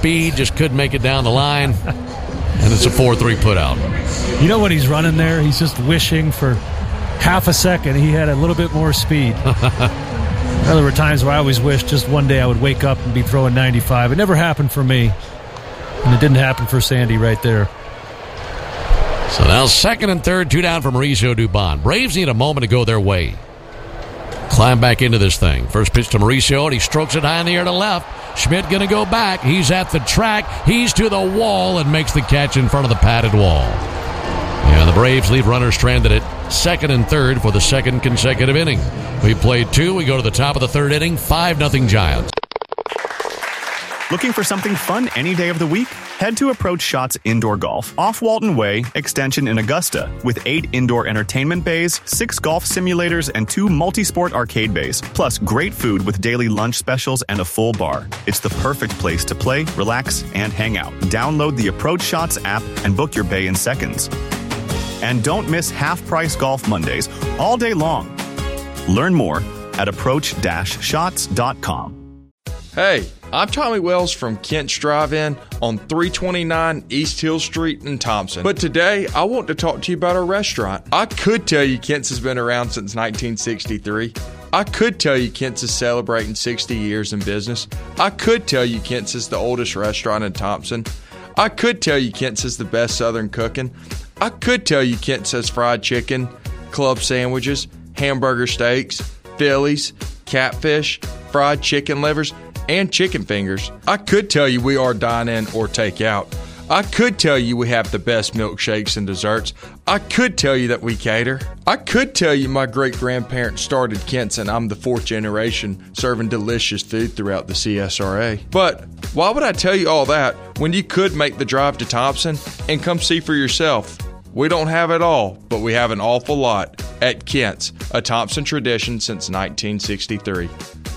speed, just couldn't make it down the line. And it's a 4-3 put out. You know when he's running there, he's just wishing for half a second he had a little bit more speed. There were times where I always wished just one day I would wake up and be throwing 95. It never happened for me. And it didn't happen for Sandy right there. So now 2nd and 3rd, 2 down for Mauricio Dubon. Braves need a moment to go their way. Climb back into this thing. First pitch to Mauricio, and he strokes it high in the air to left. Schmidt going to go back. He's at the track. He's to the wall and makes the catch in front of the padded wall. And the Braves leave runners stranded at 2nd and 3rd for the 2nd consecutive inning. We played 2. We go to the top of the 3rd inning. 5-0 Giants. Looking for something fun any day of the week? Head to Approach Shots Indoor Golf off Walton Way, Extension in Augusta, with 8 indoor entertainment bays, 6 golf simulators, and 2 multi-sport arcade bays, plus great food with daily lunch specials and a full bar. It's the perfect place to play, relax, and hang out. Download the Approach Shots app and book your bay in seconds. And don't miss half-price golf Mondays all day long. Learn more at approach-shots.com. Hey, I'm Tommy Wells from Kent's Drive-In on 329 East Hill Street in Thompson. But today, I want to talk to you about our restaurant. I could tell you Kent's has been around since 1963. I could tell you Kent's is celebrating 60 years in business. I could tell you Kent's is the oldest restaurant in Thompson. I could tell you Kent's is the best Southern cooking. I could tell you Kent's has fried chicken, club sandwiches, hamburger steaks, Phillies, catfish, fried chicken livers, and chicken fingers. I could tell you we are dine-in or take-out. I could tell you we have the best milkshakes and desserts. I could tell you that we cater. I could tell you my great-grandparents started Kent's and I'm the 4th generation serving delicious food throughout the CSRA. But why would I tell you all that when you could make the drive to Thompson and come see for yourself? We don't have it all, but we have an awful lot at Kent's, a Thompson tradition since 1963.